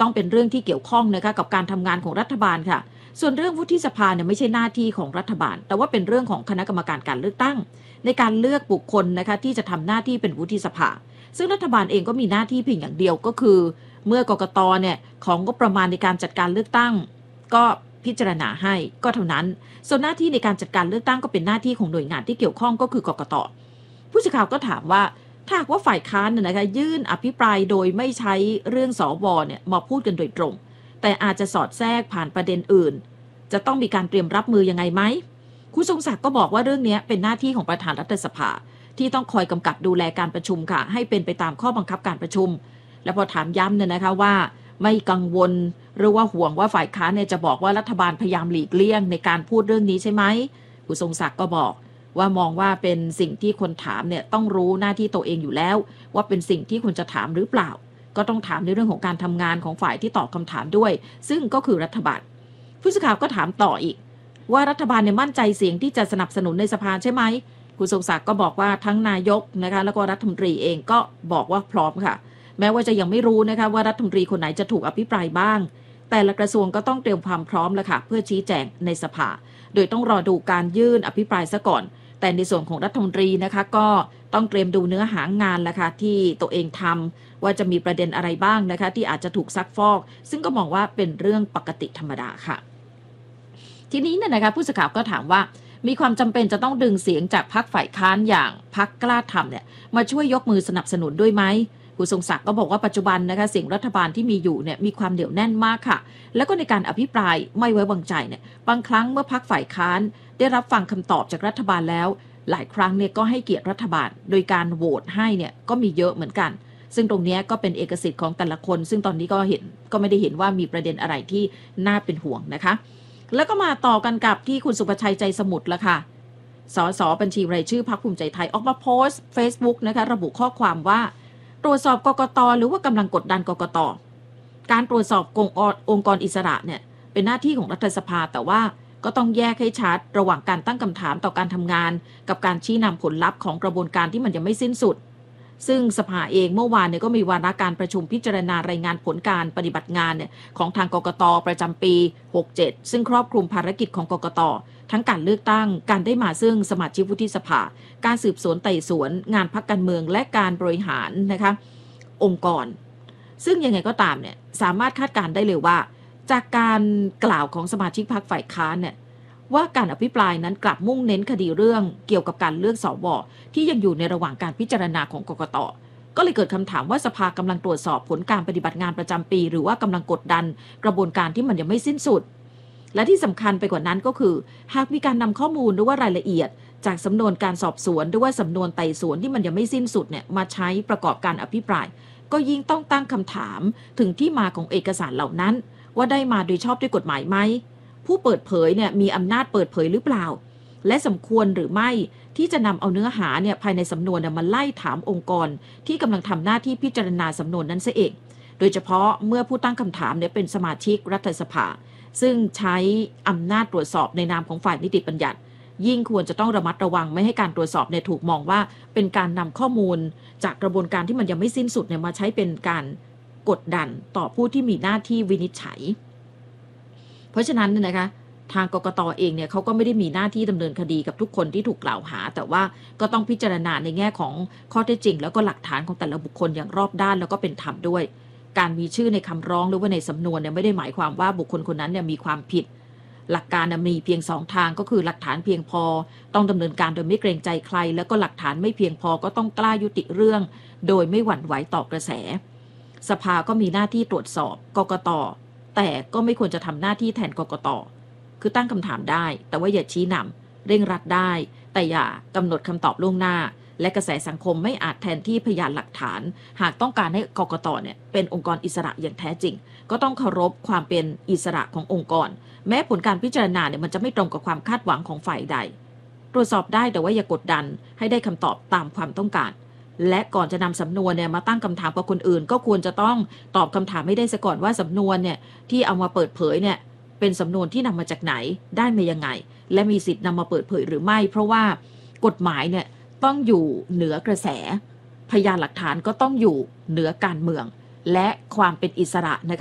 ต้องเป็นเรื่องที่เกี่ยวข้องนะคะกับการทำงานของรัฐบาลค่ะส่วนเรื่องวุฒิสภาเนี่ยไม่ใช่หน้าที่ของรัฐบาลแต่ว่าเป็นเรื่องของคณะกรรมการการเลือกตั้งในการเลือกบุคคลนะคะที่จะทำหน้าที่เป็นวุฒิสภาซึ่งรัฐบาลเองก็มีหน้าที่เพียงอย่างเดียวก็คือเมื่อกกตเนี่ยของงบประมาณในการจัดการเลือกตั้งก็พิจารณาให้ก็เท่านั้นส่วนหน้าที่ในการจัดการเลือกตั้งก็เป็นหน้าที่ของหน่วยงานที่เกี่ยวข้องก็คือกกตผู้สื่อข่าวก็ถามว่าถ้าว่าฝ่ายค้านนะคะยื่นอภิปรายโดยไม่ใช้เรื่องสวเนี่ยมาพูดกันโดยตรงแต่อาจจะสอดแทรกผ่านประเด็นอื่นจะต้องมีการเตรียมรับมือยังไงไหมคุณทรงศักดิ์ก็บอกว่าเรื่องนี้เป็นหน้าที่ของประธานรัฐสภาที่ต้องคอยกำกับดูแลการประชุมค่ะให้เป็นไปตามข้อบังคับการประชุมและพอถามย้ำเนี่ยนะคะว่าไม่กังวลหรือว่าห่วงว่าฝ่ายค้านเนี่ยจะบอกว่ารัฐบาลพยายามหลีกเลี่ยงในการพูดเรื่องนี้ใช่ไหมคุณทรงศักดิ์ก็บอกว่ามองว่าเป็นสิ่งที่คนถามเนี่ยต้องรู้หน้าที่ตัวเองอยู่แล้วว่าเป็นสิ่งที่ควรจะถามหรือเปล่าก็ต้องถามในเรื่องของการทำงานของฝ่ายที่ตอบคำถามด้วยซึ่งก็คือรัฐบาลผู้สื่อข่าวก็ถามต่ออีกว่ารัฐบาลเนี่ยมั่นใจเสียงที่จะสนับสนุนในสภาใช่ไหมคุณทรงศักดิ์ก็บอกว่าทั้งนายกนะคะแล้วก็รัฐมนตรีเองก็บอกว่าพร้อมค่ะแม้ว่าจะยังไม่รู้นะคะว่ารัฐมนตรีคนไหนจะถูกอภิปรายบ้างแต่ละกระทรวงก็ต้องเตรียมความพร้อมแล้วค่ะเพื่อชี้แจงในสภาโดยต้องรอดูการยื่นอภิปรายซะก่อนแต่ในส่วนของรัฐมนตรีนะคะก็ต้องเตรียมดูเนื้อหางานแล้วค่ะที่ตัวเองทำว่าจะมีประเด็นอะไรบ้างนะคะที่อาจจะถูกซักฟอกซึ่งก็มองว่าเป็นเรื่องปกติธรรมดาค่ะทีนี้เนี่ยนะคะผู้สื่อข่าวก็ถามว่ามีความจำเป็นจะต้องดึงเสียงจากพรรคฝ่ายค้านอย่างพรรคกล้าทำเนี่ยมาช่วยยกมือสนับสนุนด้วยไหมคุณทรงศักดิ์ก็บอกว่าปัจจุบันนะคะเสียงรัฐบาลที่มีอยู่เนี่ยมีความเหนียวแน่นมากค่ะแล้วก็ในการอภิปรายไม่ไว้วางใจเนี่ยบางครั้งเมื่อพรรคฝ่ายค้านได้รับฟังคำตอบจากรัฐบาลแล้วหลายครั้งเนี่ยก็ให้เกียรติรัฐบาลโดยการโหวตให้เนี่ยก็มีเยอะเหมือนกันซึ่งตรงนี้ก็เป็นเอกสิทธิ์ของแต่ละคนซึ่งตอนนี้ก็ไม่ได้เห็นว่ามีประเด็นอะไรที่น่าเป็นห่วงนะคะแล้วก็มาต่อกันกับที่คุณสุภชัยใจสมุทรละค่ะสสบัญชีรายชื่อพรรคภูมิใจไทยออกมาโพสต์ Facebook นะคะระบุข้อความว่าตรวจสอบกกต.หรือว่ากำลังกดดันกกต.การตรวจสอบองค์กรอิสระเนี่ยเป็นหน้าที่ของรัฐสภาแต่ว่าก็ต้องแยกให้ชัดระหว่างการตั้งคำถามต่อการทำงานกับการชี้นำผลลัพธ์ของกระบวนการที่มันยังไม่สิ้นสุดซึ่งสภาเองเมื่อวานเนี่ยก็มีวาระการประชุมพิจารณารายงานผลการปฏิบัติงานเนี่ยของทางกกต.ประจำปี 67 ซึ่งครอบคลุมภารกิจของกกต.ทั้งการเลือกตั้งการได้มาซึ่งสมาชิกวุฒิสภาการสืบสวนไต่สวนงานพรรคการเมืองและการบริหารนะคะองค์กรซึ่งยังไงก็ตามเนี่ยสามารถคาดการณ์ได้เลยว่าจากการกล่าวของสมาชิกพรรคฝ่ายค้านเนี่ยว่าการอภิปรายนั้นกลับมุ่งเน้นคดีเรื่องเกี่ยวกับการเลือกสวที่ยังอยู่ในระหว่างการพิจารณาของกกต.ก็เลยเกิดคำถามว่าสภากำลังตรวจสอบผลการปฏิบัติงานประจำปีหรือว่ากำลังกดดันกระบวนการที่มันยังไม่สิ้นสุดและที่สำคัญไปกว่านั้นก็คือหากมีการนำข้อมูลหรือว่ารายละเอียดจากสำนวนการสอบสวนหรือว่าสำนวนไต่สวนที่มันยังไม่สิ้นสุดเนี่ยมาใช้ประกอบการอภิปรายก็ยิ่งต้องตั้งคำถามถึงที่มาของเอกสารเหล่านั้นว่าได้มาโดยชอบด้วยกฎหมายไหมผู้เปิดเผยเนี่ยมีอำนาจเปิดเผยหรือเปล่าและสมควรหรือไม่ที่จะนำเอาเนื้อหาเนี่ยภายในสำนวนมาไล่ถามองค์กรที่กำลังทำหน้าที่พิจารณาสำนวนนั้นเสียเองโดยเฉพาะเมื่อผู้ตั้งคำถามเนี่ยเป็นสมาชิกรัฐสภาซึ่งใช้อำนาจตรวจสอบในนามของฝ่ายนิติบัญญัติยิ่งควรจะต้องระมัดระวังไม่ให้การตรวจสอบเนี่ยถูกมองว่าเป็นการนำข้อมูลจากกระบวนการที่มันยังไม่สิ้นสุดเนี่ยมาใช้เป็นการกดดันต่อผู้ที่มีหน้าที่วินิจฉัยเพราะฉะนั้นเนี่ยนะคะทางกกต.เองเนี่ยเขาก็ไม่ได้มีหน้าที่ดำเนินคดีกับทุกคนที่ถูกกล่าวหาแต่ว่าก็ต้องพิจารณาในแง่ของข้อเท็จจริงแล้วก็หลักฐานของแต่ละบุคคลอย่างรอบด้านแล้วก็เป็นธรรมด้วยการมีชื่อในคำร้องหรือว่าในสำนวนเนี่ยไม่ได้หมายความว่าบุคคลคนนั้นเนี่ยมีความผิดหลักการมีเพียง2 ทางก็คือหลักฐานเพียงพอต้องดำเนินการโดยไม่เกรงใจใครแล้วก็หลักฐานไม่เพียงพอก็ต้องกล้ายุติเรื่องโดยไม่หวั่นไหวต่อกระแสสภาก็มีหน้าที่ตรวจสอบกกต.แต่ก็ไม่ควรจะทำหน้าที่แทนกกต.คือตั้งคำถามได้แต่ว่าอย่าชี้นำเร่งรัดได้แต่อย่ากำหนดคำตอบล่วงหน้าและกระแสสังคมไม่อาจแทนที่พยานหลักฐานหากต้องการให้กกต.เนี่ยเป็นองค์กรอิสระอย่างแท้จริงก็ต้องเคารพความเป็นอิสระขององค์กรแม้ผลการพิจารณาเนี่ยมันจะไม่ตรงกับความคาดหวังของฝ่ายใดตรวจสอบได้แต่ว่าอย่ากดดันให้ได้คำตอบตามความต้องการและก่อนจะนำสำนวนเนี่ยมาตั้งคำถามกับคนอื่นก็ควรจะต้องตอบคำถามให้ได้ซะก่อนว่าสำนวนเนี่ยที่เอามาเปิดเผยเนี่ยเป็นสำนวนที่นำมาจากไหนได้มายังไงและมีสิทธิ์นำมาเปิดเผยหรือไม่เพราะว่ากฎหมายเนี่ยต้องอยู่เหนือกระแสพยานหลักฐานก็ต้องอยู่เหนือการเมืองและความเป็นอิสระนะคะ